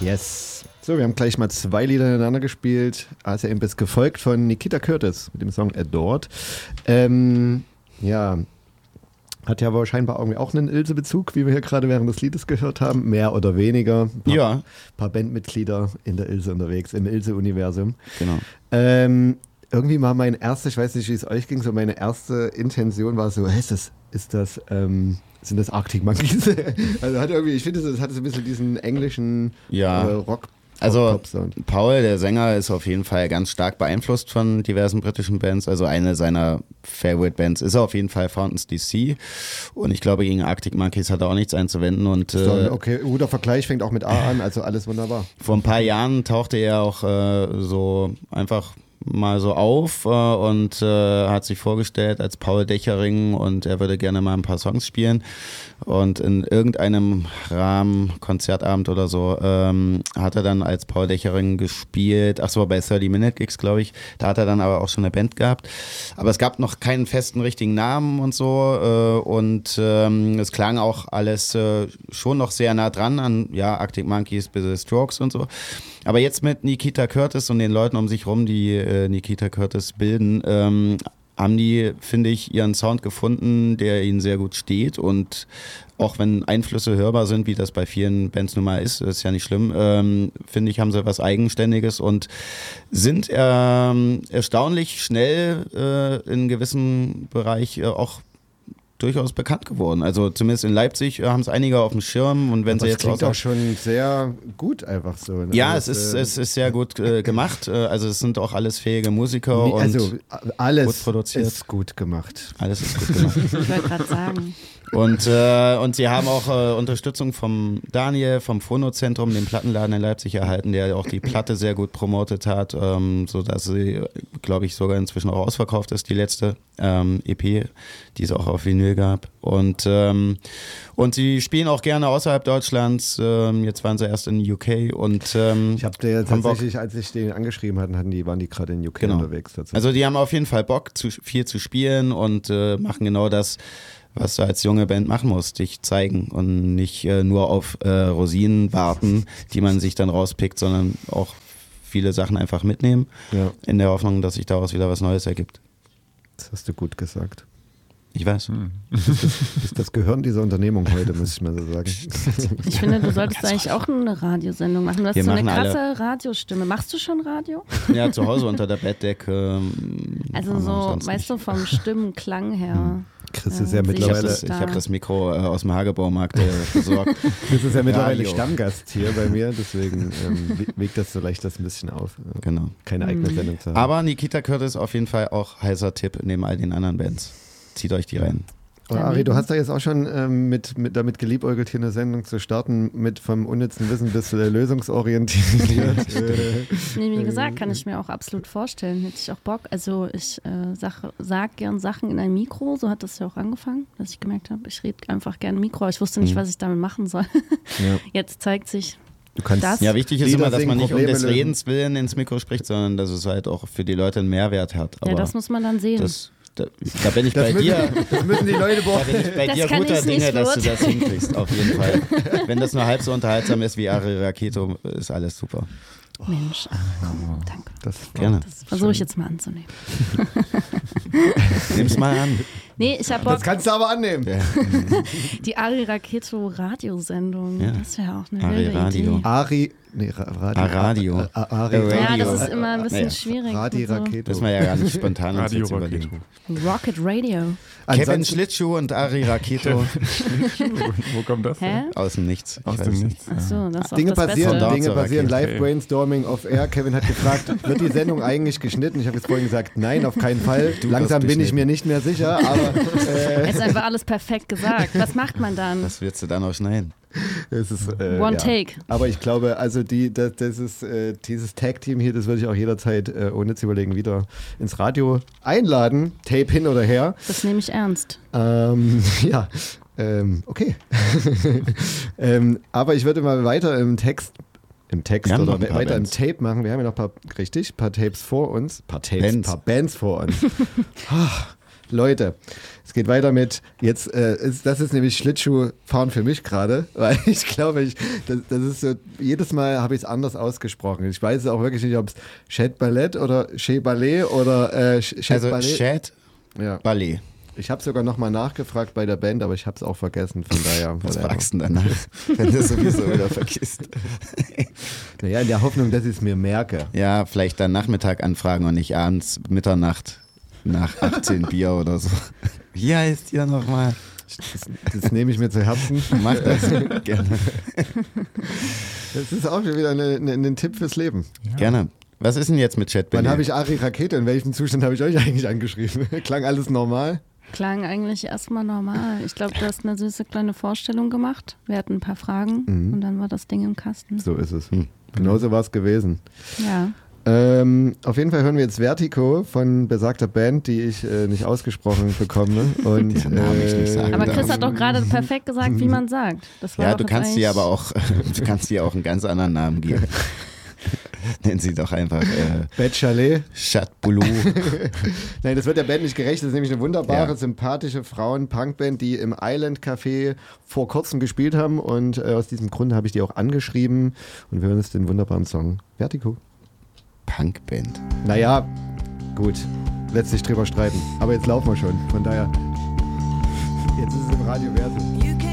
Yes. So, wir haben gleich mal 2 Lieder hintereinander gespielt. Also eben bis gefolgt von Nikita Curtis mit dem Song Adored. Ja, hat ja aber scheinbar irgendwie auch einen Ilse-Bezug, wie wir hier gerade während des Liedes gehört haben. Mehr oder weniger. Ein paar Bandmitglieder in der Ilse unterwegs, im Ilse-Universum. Genau. Irgendwie war ich weiß nicht, wie es euch ging, so meine erste Intention war so, hey, sind das Arctic Monkeys? Also ich finde, es hat so ein bisschen diesen englischen Rock. Also Paul, der Sänger, ist auf jeden Fall ganz stark beeinflusst von diversen britischen Bands. Also eine seiner Favorite Bands ist auf jeden Fall Fountains DC. Und ich glaube, gegen Arctic Monkeys hat er auch nichts einzuwenden. Und, okay, guter Vergleich, fängt auch mit A an, also alles wunderbar. Vor ein paar Jahren tauchte er auch so einfach mal so auf und hat sich vorgestellt als Paul Dechering und er würde gerne mal ein paar Songs spielen. Und in irgendeinem Rahmen, Konzertabend oder so, hat er dann als Paul Dechering gespielt. Ach so, bei 30-Minute-Gigs, glaube ich. Da hat er dann aber auch schon eine Band gehabt. Aber es gab noch keinen festen richtigen Namen und so. Und es klang auch alles schon noch sehr nah dran an Arctic Monkeys bis The Strokes und so. Aber jetzt mit Nikita Curtis und den Leuten um sich rum, die Nikita Curtis bilden, haben die, finde ich, ihren Sound gefunden, der ihnen sehr gut steht. Und auch wenn Einflüsse hörbar sind, wie das bei vielen Bands nun mal ist ja nicht schlimm, finde ich, haben sie was Eigenständiges und sind erstaunlich schnell in gewissem Bereich auch durchaus bekannt geworden. Also zumindest in Leipzig haben es einige auf dem Schirm. Und wenn aber sie jetzt klingt auch schon sehr gut einfach so. Ne? Ja, es ist sehr gut gemacht. Also es sind auch alles fähige Musiker und alles gut produziert. Ist gut gemacht. Alles ist gut gemacht. Ich wollte gerade sagen. Und sie haben auch Unterstützung vom Daniel, vom Phonozentrum, dem Plattenladen in Leipzig erhalten, der auch die Platte sehr gut promotet hat, sodass sie, glaube ich, sogar inzwischen auch ausverkauft ist, die letzte EP, die es auch auf Vinyl gab. Und sie spielen auch gerne außerhalb Deutschlands. Jetzt waren sie erst in UK und ich habe dir tatsächlich, als ich den angeschrieben hatte, waren die gerade in UK unterwegs. Dazu. Also die haben auf jeden Fall Bock, viel zu spielen und machen genau das, was du als junge Band machen musst, dich zeigen und nicht nur auf Rosinen warten, die man sich dann rauspickt, sondern auch viele Sachen einfach mitnehmen, in der Hoffnung, dass sich daraus wieder was Neues ergibt. Das hast du gut gesagt. Ich weiß. Das ist das Gehirn dieser Unternehmung heute, muss ich mal so sagen. Ich finde, du solltest eigentlich auch eine Radiosendung machen. Du hast so eine krasse Radiostimme. Machst du schon Radio? Ja, zu Hause unter der Bettdecke. Also so, weißt du, vom Stimmenklang her. Chris ist ja mittlerweile... Ich habe das Mikro aus dem Hagebaumarkt besorgt. Chris ist ja mittlerweile Stammgast hier bei mir, deswegen wiegt das so leicht das ein bisschen auf. Genau. Keine eigene Sendung zu haben. Aber Nikita Curtis auf jeden Fall auch heißer Tipp neben all den anderen Bands. Zieht euch die rein. Oh, Ari, du hast da jetzt auch schon damit geliebäugelt, hier eine Sendung zu starten, mit vom unnützen Wissen bis lösungsorientiert. Nee, wie gesagt, kann ich mir auch absolut vorstellen. Hätte ich auch Bock. Also ich sag gern Sachen in ein Mikro, so hat das ja auch angefangen, dass ich gemerkt habe, ich rede einfach gerne Mikro. Ich wusste nicht, was ich damit machen soll. Ja. Jetzt zeigt sich, du kannst das. Ja, wichtig ist immer, dass man nicht Probleme um des Redens willen ins Mikro spricht, sondern dass es halt auch für die Leute einen Mehrwert hat. Aber ja, das muss man dann sehen. Da bin ich bei dir. Das müssen die Leute Da bin ich bei dir guter Dinge, dass du das hinkriegst, auf jeden Fall. Wenn das nur halb so unterhaltsam ist wie Ari Raketo, ist alles super. Mensch, danke. Gerne. Das versuche ich jetzt mal anzunehmen. Nimm's mal an. Nee, ich hab Bock. Das kannst du aber annehmen. Ja. Die Ari Raketo Radiosendung, das wäre auch eine Ari wilde Radio. Idee. Radio. Ja, das ist immer ein bisschen schwierig. Raketo. Das ist man ja gar nicht spontan uns jetzt überlegen. Rocket Radio. Kevin Schlittschuh und Ari Raketo. Wo kommt das denn? Aus dem Nichts. Aus dem Nichts. Achso, das ist auch Dinge das passieren, Beste. Live Brainstorming off Air. Kevin hat gefragt, wird die Sendung eigentlich geschnitten? Ich habe jetzt vorhin gesagt, nein, auf keinen Fall. Langsam bin ich mir nicht mehr sicher, aber... Es ist einfach alles perfekt gesagt. Was macht man dann? Was willst du dann auch schneiden? Es ist, One Take. Aber ich glaube, also dieses Tag-Team hier, das würde ich auch jederzeit, ohne zu überlegen, wieder ins Radio einladen. Tape hin oder her. Das nehme ich ernst. Ja, okay. Aber ich würde mal weiter im Text oder weiter im Tape machen. Wir haben ja noch ein paar Tapes vor uns. Paar Bands vor uns. Leute, es geht weiter mit, das ist nämlich Schlittschuhfahren für mich gerade, weil ich glaube, das ist so, jedes Mal habe ich es anders ausgesprochen. Ich weiß auch wirklich nicht, ob es Chat Ballett oder Chet Ballet oder Chat Ballet. Also Chat Ballet. Ich habe sogar nochmal nachgefragt bei der Band, aber ich habe es auch vergessen, von daher. Was fragst du denn danach, wenn du sowieso wieder vergisst? Naja, in der Hoffnung, dass ich es mir merke. Ja, vielleicht dann Nachmittag anfragen und nicht abends, Mitternacht, nach 18 Bier oder so. Wie heißt ihr nochmal? Das nehme ich mir zu Herzen. Mach das gerne. Das ist auch schon wieder ein Tipp fürs Leben. Ja. Gerne. Was ist denn jetzt mit Chat Ballet? Wann habe ich Ari Rakete? In welchem Zustand habe ich euch eigentlich angeschrieben? Klang alles normal? Klang eigentlich erstmal normal. Ich glaube, du hast eine süße kleine Vorstellung gemacht. Wir hatten ein paar Fragen und dann war das Ding im Kasten. So ist es. Genauso war es gewesen. Ja. Auf jeden Fall hören wir jetzt Vertigo von besagter Band, die ich nicht ausgesprochen bekomme. Und, ich nicht sagen aber Chris hat doch gerade perfekt gesagt, wie man sagt. Das war ja, doch du kannst dir aber auch, einen ganz anderen Namen geben. Nennen sie doch einfach Bad Chalet. Chat Boulou. Nein, das wird der Band nicht gerecht. Das ist nämlich eine wunderbare, sympathische Frauen-Punk-Band, die im Island Café vor kurzem gespielt haben. Und aus diesem Grund habe ich die auch angeschrieben. Und wir hören jetzt den wunderbaren Song Vertigo. Punkband. Naja, gut. Letztlich drüber streiten. Aber jetzt laufen wir schon. Von daher, jetzt ist es im Radio Verso.